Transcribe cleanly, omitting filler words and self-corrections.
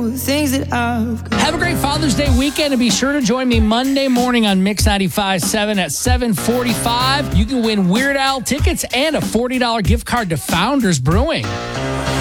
things that I've got. Have a great Father's Day weekend, and be sure to join me Monday morning on Mix 95.7 at 7:45. You can win Weird Al tickets and a $40 gift card to Founders Brewing.